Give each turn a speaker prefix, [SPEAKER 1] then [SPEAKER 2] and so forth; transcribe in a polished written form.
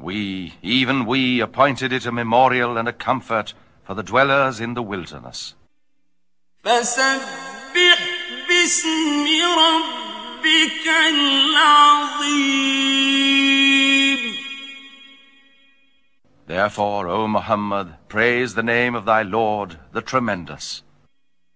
[SPEAKER 1] We, even we, appointed it a memorial and a comfort for the dwellers in the wilderness.
[SPEAKER 2] فسبح باسم ربك العظيم.
[SPEAKER 1] Therefore, O Muhammad, praise the name of thy Lord, the Tremendous.